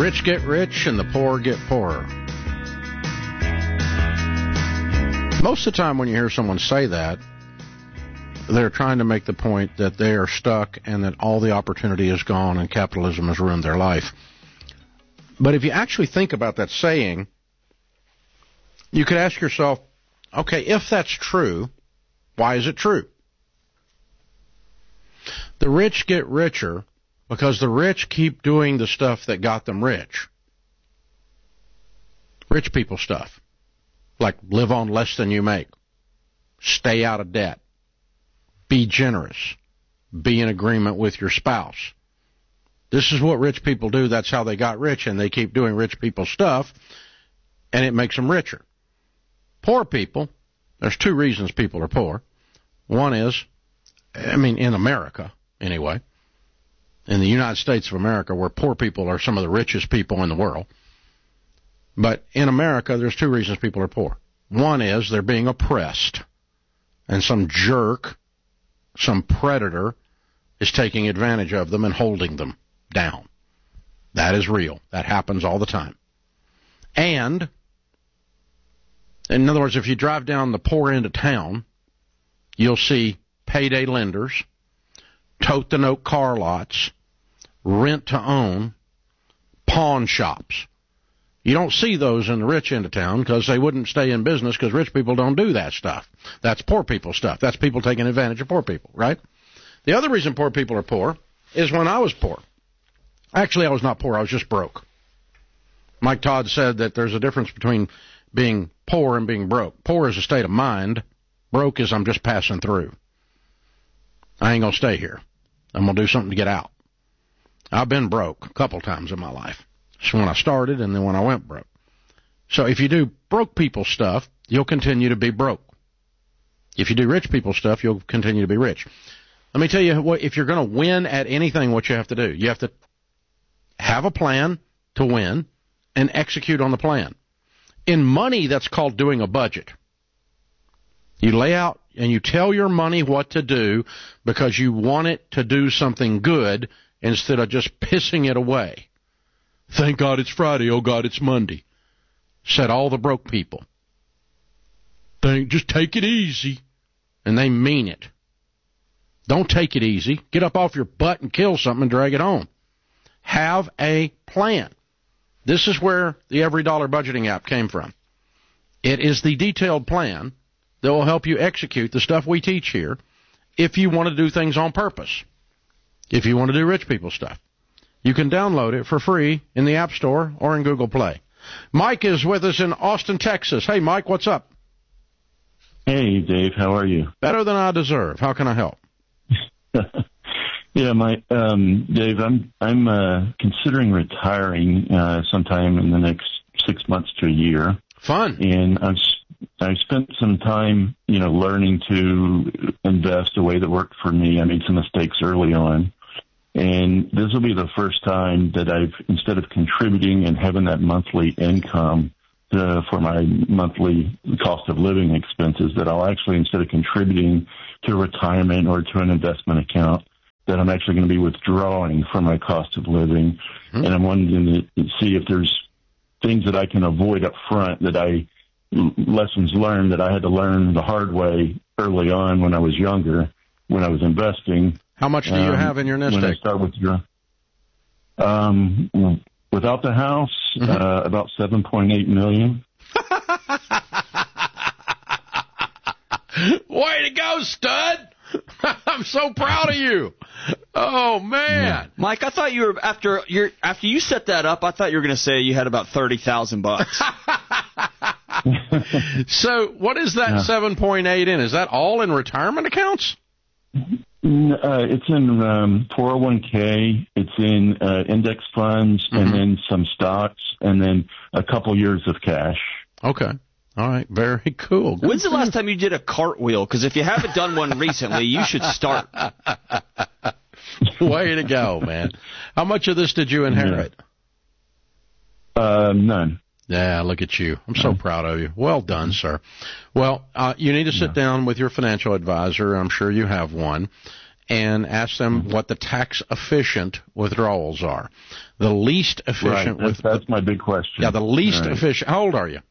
rich get rich and the poor get poorer. Most of the time when you hear someone say that, they're trying to make the point that they are stuck and that all the opportunity is gone and capitalism has ruined their life. But if you actually think about that saying, you could ask yourself, okay, if that's true, why is it true? The rich get richer because the rich keep doing the stuff that got them rich. Rich people stuff, like live on less than you make, stay out of debt, be generous, be in agreement with your spouse. This is what rich people do. That's how they got rich, and they keep doing rich people stuff, and it makes them richer. Poor people, there's two reasons people are poor. One is, in America, anyway, in the United States of America, where poor people are some of the richest people in the world. But in America, there's two reasons people are poor. One is they're being oppressed, and some jerk, some predator, is taking advantage of them and holding them down. That is real. That happens all the time. And, in other words, if you drive down the poor end of town, you'll see payday lenders, tote-the-note car lots, rent-to-own, pawn shops. You don't see those in the rich end of town because they wouldn't stay in business because rich people don't do that stuff. That's poor people stuff. That's people taking advantage of poor people, right? The other reason poor people are poor is when I was poor. Actually, I was not poor. I was just broke. Mike Todd said that there's a difference between being poor and being broke. Poor is a state of mind. Broke is I'm just passing through. I ain't going to stay here. I'm going to do something to get out. I've been broke a couple times in my life. So when I started and then when I went broke. So if you do broke people stuff, you'll continue to be broke. If you do rich people stuff, you'll continue to be rich. Let me tell you what, if you're going to win at anything, what you have to do. You have to have a plan to win and execute on the plan. In money, that's called doing a budget. You lay out and you tell your money what to do because you want it to do something good instead of just pissing it away. Thank God it's Friday. Oh, God, it's Monday, said all the broke people. Just take it easy. And they mean it. Don't take it easy. Get up off your butt and kill something and drag it home. Have a plan. This is where the Every Dollar Budgeting app came from. It is the detailed plan that will help you execute the stuff we teach here if you want to do things on purpose, if you want to do rich people stuff. You can download it for free in the App Store or in Google Play. Mike is with us in Austin, Texas. Hey, Mike, what's up? Hey, Dave, how are you? Better than I deserve. How can I help? Yeah, Dave, I'm considering retiring sometime in the next 6 months to a year. Fun. And I've spent some time, learning to invest a way that worked for me. I made some mistakes early on. And this will be the first time that instead of contributing and having that monthly income for my monthly cost of living expenses, that I'll actually, instead of contributing to retirement or to an investment account, that I'm actually going to be withdrawing from my cost of living. Mm-hmm. And I'm wanting to see if there's things that I can avoid up front, lessons learned that I had to learn the hard way early on when I was younger, when I was investing. How much do you have in your nest egg? When I start withdrawing, without the house, about $7.8 million. Way to go, stud! I'm so proud of you. Oh man, Mike, I thought you were after you set that up. I thought you were going to say you had about $30,000. So, what is that 7.8 in? Is that all in retirement accounts? It's in 401k, it's in index funds, and then some stocks, and then a couple years of cash. Okay. All right. Very cool. When's the last time you did a cartwheel? Because if you haven't done one recently, you should start. Way to go, man. How much of this did you inherit? None. Yeah, look at you. I'm so proud of you. Well done, sir. Well, you need to sit down with your financial advisor. I'm sure you have one. and ask them what the tax efficient withdrawals are. The least efficient. Right. That's my big question. Yeah, the least efficient. How old are you?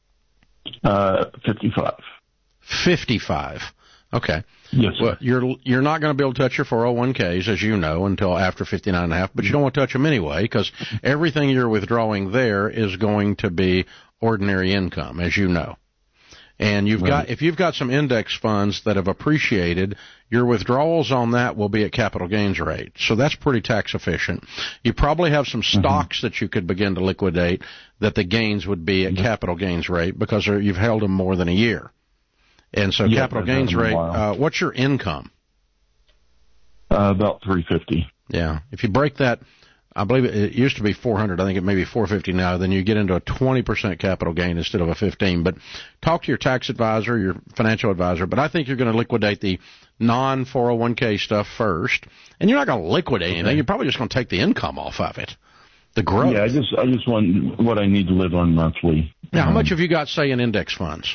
55. 55. Okay. Yes, sir. Well, you're not going to be able to touch your 401ks, as you know, until after 59 and a half, but you don't want to touch them anyway, because everything you're withdrawing there is going to be ordinary income, as you know. And if you've got some index funds that have appreciated, your withdrawals on that will be at capital gains rate. So that's pretty tax efficient. You probably have some stocks that you could begin to liquidate that the gains would be at capital gains rate because you've held them more than a year. And so capital gains rate, what's your income? About $350. Yeah. If you break that, I believe it used to be $400. I think it may be $450 now. Then you get into a 20% capital gain instead of a 15%. But talk to your tax advisor, your financial advisor. But I think you're going to liquidate the non-401k stuff first. And you're not going to liquidate anything. You're probably just going to take the income off of it, the growth. Yeah, I just want what I need to live on monthly. Now, how much have you got, say, in index funds?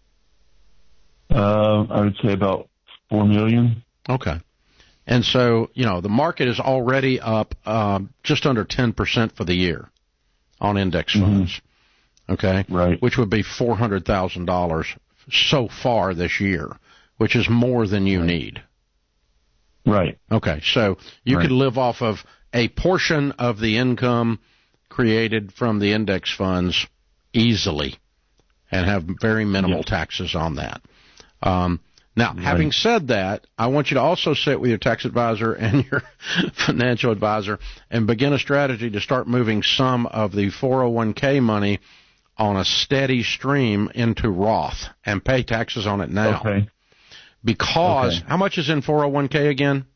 I would say about $4 million. Okay. And so, the market is already up just under 10% for the year on index funds, okay? Right. Which would be $400,000 so far this year, which is more than you need. Right. Okay, so you could live off of a portion of the income created from the index funds easily and have very minimal taxes on that. Now, having said that, I want you to also sit with your tax advisor and your financial advisor and begin a strategy to start moving some of the 401k money on a steady stream into Roth and pay taxes on it now. Okay. Because, how much is in 401k again?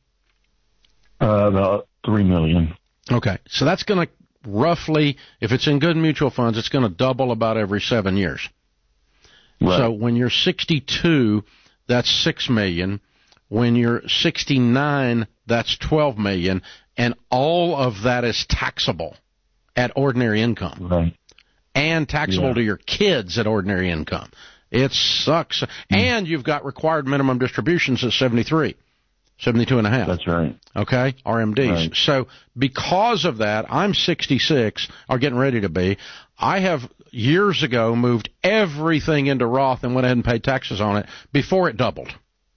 About $3 million. Okay. So that's going to roughly, if it's in good mutual funds, it's going to double about every 7 years. Right. So when you're 62, that's $6 million. When you're 69, that's $12 million, and all of that is taxable at ordinary income, right? And taxable to your kids at ordinary income. It sucks. And you've got required minimum distributions at 72 and a half. That's right. Okay, RMDs. Right. So because of that, I'm 66, or getting ready to be. I have years ago moved everything into Roth and went ahead and paid taxes on it before it doubled.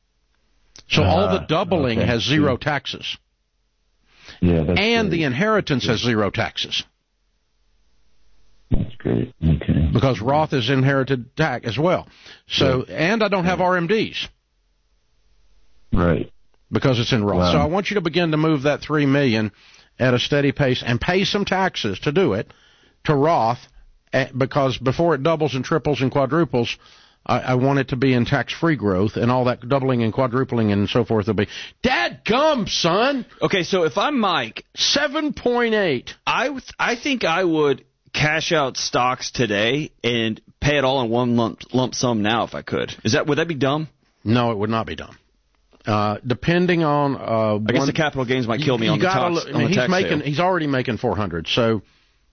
So all the doubling has zero taxes. Yeah, that's and great. The inheritance has zero taxes. That's great. Okay. Because Roth is inherited tax as well. So, and I don't have RMDs. Right. Because it's in Roth. Wow. So I want you to begin to move that $3 million at a steady pace and pay some taxes to do it to Roth, because before it doubles and triples and quadruples, I want it to be in tax-free growth, and all that doubling and quadrupling and so forth will be. Dadgum, son! Okay, so if I'm Mike, 7.8. I think I would cash out stocks today and pay it all in one lump sum now if I could. Would that be dumb? No, it would not be dumb. Depending on I guess the capital gains might kill me on the tax. He's already making 400, so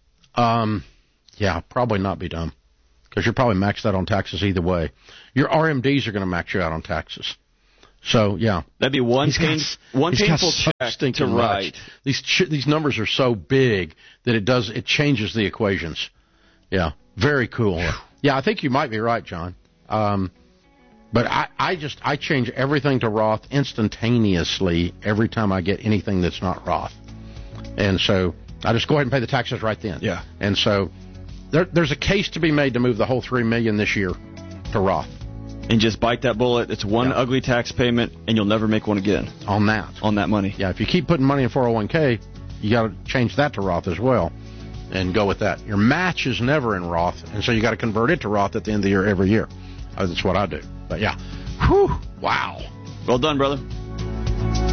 probably not be dumb, because you're probably maxed out on taxes either way. Your RMDs are going to max you out on taxes. So that'd be one painful check to write. These numbers are so big that it changes the equations. Yeah, very cool. Yeah, I think you might be right, John. But I change everything to Roth instantaneously every time I get anything that's not Roth. And so I just go ahead and pay the taxes right then. Yeah. And so there's a case to be made to move the whole $3 million this year to Roth. And just bite that bullet. It's one ugly tax payment, and you'll never make one again. On that money. Yeah, if you keep putting money in 401k, you got to change that to Roth as well and go with that. Your match is never in Roth, and so you got to convert it to Roth at the end of the year every year. That's what I do. But yeah. Whew. Wow. Well done, brother.